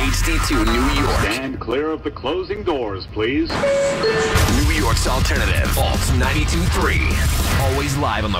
HD2 New York. Stand clear of the closing doors, please. New York's alternative. Alt 92.3. Always live on the